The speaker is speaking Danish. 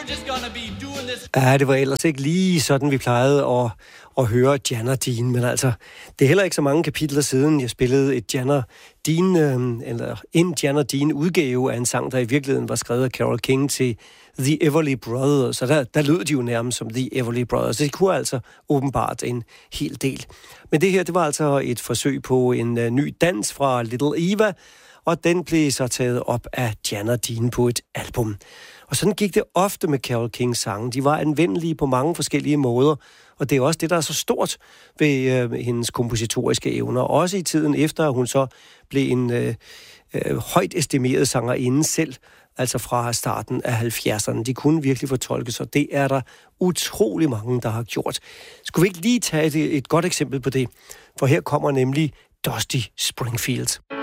Ja, det var ellers ikke lige sådan, vi plejede at høre Jan og Dean, men altså, det er heller ikke så mange kapitler siden, jeg spillede et Jan og Dean, eller en Jan og Dean udgave af en sang, der i virkeligheden var skrevet af Carole King til The Everly Brothers, så der lød de jo nærmest som The Everly Brothers. Det kunne altså åbenbart en hel del. Men det her, det var altså et forsøg på en ny dans fra Little Eva, og den blev så taget op af Jan og Dean på et album. Og sådan gik det ofte med Carole Kings sange. De var anvendelige på mange forskellige måder, og det er også det, der er så stort ved hendes kompositoriske evner. Også i tiden efter, at hun så blev en højt estimeret sangerinde selv, altså fra starten af 70'erne. De kunne virkelig fortolkes, og det er der utrolig mange, der har gjort. Skulle vi ikke lige tage et godt eksempel på det? For her kommer nemlig Dusty Springfield.